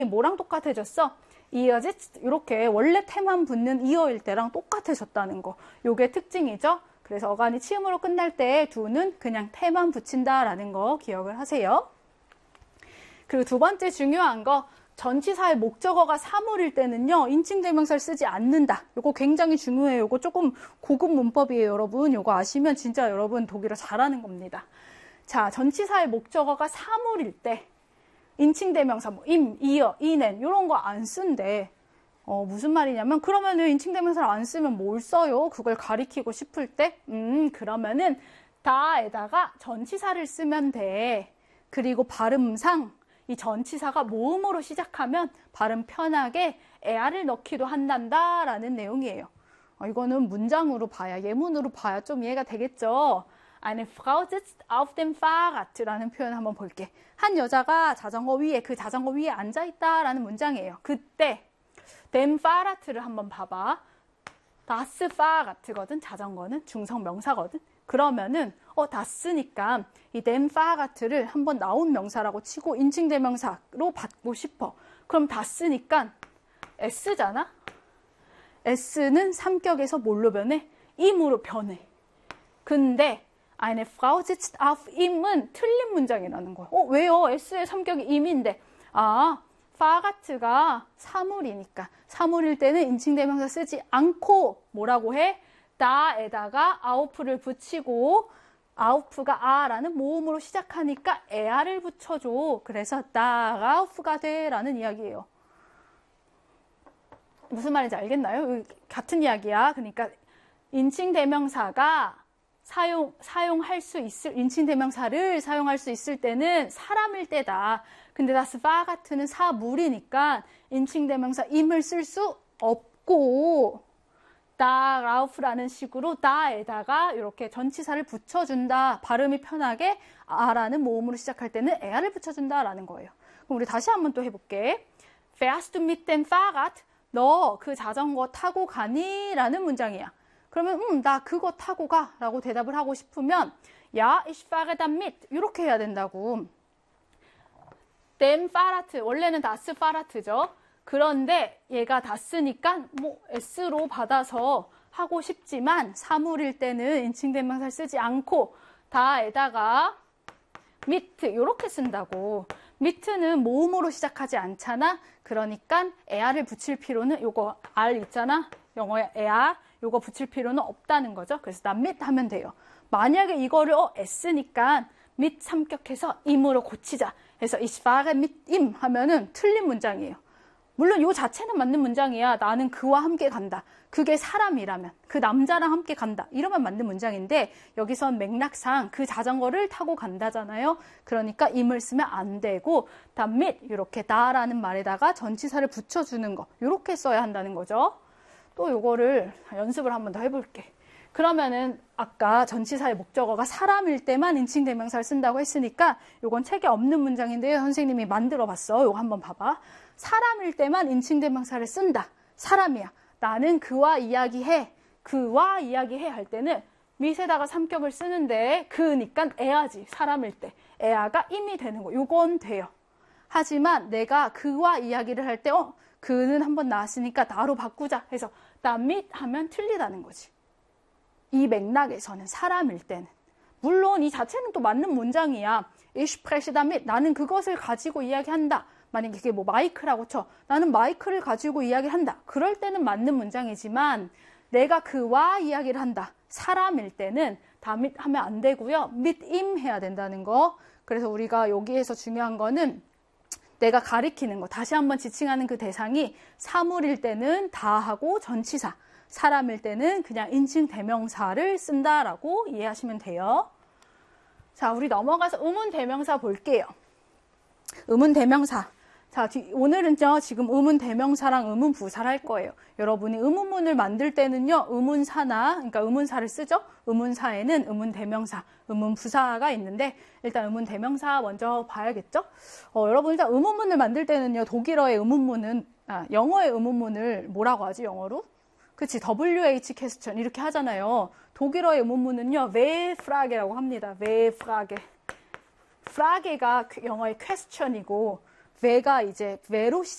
뭐랑 똑같아졌어? 이어지 이렇게 원래 태만 붙는 이어일 때랑 똑같아졌다는 거. 요게 특징이죠. 그래서 어간이 치음으로 끝날 때 두는 그냥 태만 붙인다라는 거 기억을 하세요. 그리고 두 번째 중요한 거, 전치사의 목적어가 사물일 때는요, 인칭대명사를 쓰지 않는다. 요거 굉장히 중요해요. 요거 조금 고급 문법이에요, 여러분. 요거 아시면 진짜 여러분 독일어 잘하는 겁니다. 자, 전치사의 목적어가 사물일 때 인칭대명사, 뭐 임, 이어, 이넨 이런 거 안 쓴대. 무슨 말이냐면 그러면은 인칭대명사를 안 쓰면 뭘 써요? 그걸 가리키고 싶을 때? 그러면은 다에다가 전치사를 쓰면 돼. 그리고 발음상 이 전치사가 모음으로 시작하면 발음 편하게 에아를 넣기도 한단다라는 내용이에요. 이거는 문장으로 봐야, 예문으로 봐야 좀 이해가 되겠죠? Eine Frau sitzt auf dem Fahrrad라는 표현 한번 볼게. 한 여자가 자전거 위에, 그 자전거 위에 앉아있다라는 문장이에요. 그때 dem Fahrrad를 한번 봐봐. das Fahrrad거든. 자전거는 중성명사거든. 그러면은 das니까 이 dem Fahrrad를 한번 나온 명사라고 치고 인칭대명사로 받고 싶어. 그럼 das니까 s잖아. s는 삼격에서 뭘로 변해? im으로 변해. 근데 Eine Frau sitzt auf im은 틀린 문장이라는 거야. 왜요? s의 삼격이 im인데. Fahrrad가 사물이니까. 사물일 때는 인칭대명사 쓰지 않고 뭐라고 해? da에다가 auf를 붙이고 auf가 라는 모음으로 시작하니까 에아를 붙여줘. 그래서 darauf가 돼 라는 이야기예요. 무슨 말인지 알겠나요? 같은 이야기야. 그러니까 인칭대명사가 사용할 수 있을, 인칭대명사를 사용할 수 있을 때는 사람일 때다. 근데 das Fahrrad는 사물이니까 인칭대명사 im을 쓸 수 없고 darauf라는 식으로 da에다가 이렇게 전치사를 붙여준다. 발음이 편하게 라는 모음으로 시작할 때는 에아를 붙여준다라는 거예요. 그럼 우리 다시 한번 또 해볼게. Fährst du mit dem Fahrrad? 너 그 자전거 타고 가니? 라는 문장이야. 그러면 나 그거 타고 가 라고 대답을 하고 싶으면 Ja, ich fahre damit 이렇게 해야 된다고. dem Fahrrad 원래는 das Fahrrad죠. 그런데 얘가 das니까 뭐 s로 받아서 하고 싶지만 사물일 때는 인칭대명사를 쓰지 않고 da에다가 mit 이렇게 쓴다고. mit는 모음으로 시작하지 않잖아. 그러니까 에아를 붙일 필요는 요거 r 있잖아. 영어에 에아 요거 붙일 필요는 없다는 거죠. 그래서 나 mit 하면 돼요. 만약에 이거를 s니까 mit 삼격해서 im으로 고치자. 해서 ich fahre mit ihm 하면은 틀린 문장이에요. 물론 요 자체는 맞는 문장이야. 나는 그와 함께 간다. 그게 사람이라면, 그 남자랑 함께 간다. 이러면 맞는 문장인데 여기선 맥락상 그 자전거를 타고 간다잖아요. 그러니까 im을 쓰면 안 되고 damit 이렇게 다라는 말에다가 전치사를 붙여주는 거 이렇게 써야 한다는 거죠. 또 요거를 연습을 한번 더 해볼게. 그러면은 아까 전치사의 목적어가 사람일 때만 인칭대명사를 쓴다고 했으니까 요건 책에 없는 문장인데요. 선생님이 만들어 봤어. 요거 한번 봐봐. 사람일 때만 인칭대명사를 쓴다. 사람이야. 나는 그와 이야기해. 그와 이야기해 할 때는 밑에다가 삼격을 쓰는데 그니까 에아지. 사람일 때. 에아가 임이 되는 거. 요건 돼요. 하지만 내가 그와 이야기를 할 때 그는 한번 나왔으니까 나로 바꾸자 해서 damit 하면 틀리다는 거지. 이 맥락에서는 사람일 때는. 물론 이 자체는 또 맞는 문장이야. Ich spreche damit. 나는 그것을 가지고 이야기한다. 만약에 이게 뭐 마이크라고 쳐. 나는 마이크를 가지고 이야기한다. 그럴 때는 맞는 문장이지만 내가 그와 이야기를 한다. 사람일 때는 damit 하면 안 되고요. mit ihm 해야 된다는 거. 그래서 우리가 여기에서 중요한 거는 내가 가리키는 거. 다시 한번 지칭하는 그 대상이 사물일 때는 다하고 전치사. 사람일 때는 그냥 인칭 대명사를 쓴다라고 이해하시면 돼요. 자, 우리 넘어가서 의문 대명사 볼게요. 의문 대명사. 자, 오늘은요, 지금 의문 대명사랑 의문 부사를 할 거예요. 여러분이 의문문을 만들 때는요, 의문사나, 그러니까 의문사를 쓰죠? 의문사에는 의문 대명사, 의문 부사가 있는데, 일단 의문 대명사 먼저 봐야겠죠? 여러분 일단 의문문을 만들 때는요, 독일어의 의문문은, 영어의 의문문을 뭐라고 하지, 영어로? 그치, WH 퀘스천 이렇게 하잖아요. 독일어의 의문문은요, 왜 프라게라고 합니다. 왜 프라게. 프라게가 영어의 퀘스천이고, 왜가 이제 왜로